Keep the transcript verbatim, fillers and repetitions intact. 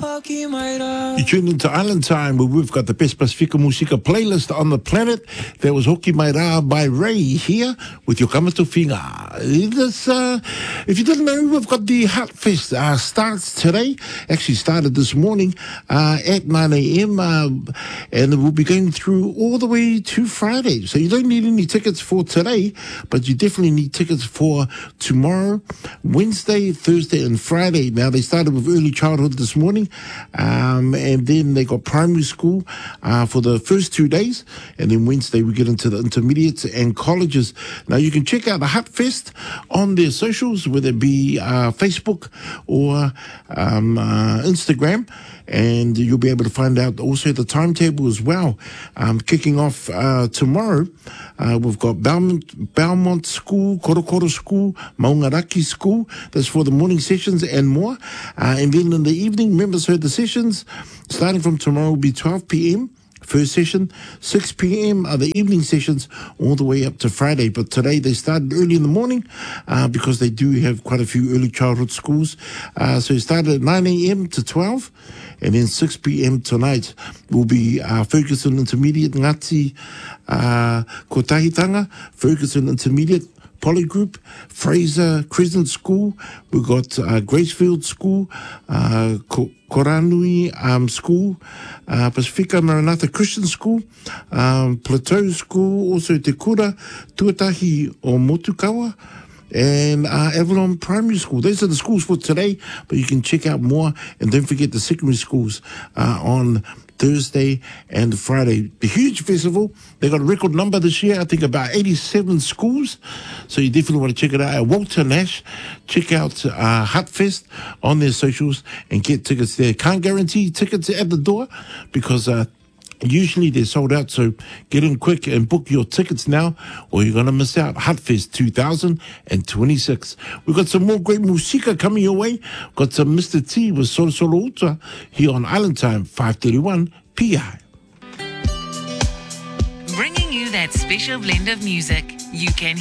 You tuned into Island Time, where we've got the best Pacifica Musica playlist on the planet. There was Hoki Mai Rā by Ray here with your Kamato Whinga. This, uh, if you didn't know, we've got the Heart Fest uh, starts today. Actually started this morning uh, at nine a.m. Uh, and it will be going through all the way to Friday. So you don't need any tickets for today, but you definitely need tickets for tomorrow, Wednesday, Thursday, and Friday. Now, they started with early childhood this morning, um, and then they got primary school uh, for the first two days, and then Wednesday we get into the intermediates and colleges. Now, you can check out the Heart Fest on their socials, whether it be uh, Facebook or um, uh, Instagram, and you'll be able to find out also the timetable as well. Um, kicking off uh, tomorrow, uh, we've got Belmont, Belmont School, Korokoro School, Maungaraki School. That's for the morning sessions and more. Uh, and then in the evening, members heard the sessions starting from tomorrow will be twelve p.m. First session, six p.m. are the evening sessions all the way up to Friday. But today they started early in the morning uh, because they do have quite a few early childhood schools. Uh, so it started at nine a.m. to twelve, and then six p.m. tonight will be uh, Ferguson Intermediate, Ngati uh, Kotahitanga, Ferguson Intermediate, Poly Group, Fraser Crescent School. We've got uh, Gracefield School, uh, Koranui um, School, uh, Pacifica Maranatha Christian School, um, Plateau School, also Te Kura, Tuatahi o Motukawa, and uh, Avalon Primary School. Those are the schools for today, but you can check out more. And don't forget the secondary schools uh, on Thursday and Friday. The huge festival, they got a record number this year, I think about eighty-seven schools. So you definitely want to check it out at Walter Nash. Check out uh, Heart Fest on their socials and get tickets there. Can't guarantee tickets at the door because uh, usually they're sold out, so get in quick and book your tickets now or you're going to miss out. Heart Fest two thousand twenty-six. We've got some more great musica coming your way. Got some Mister T with Solo Solo Ultra here on Island Time, five thirty-one P I. Bringing you that special blend of music you can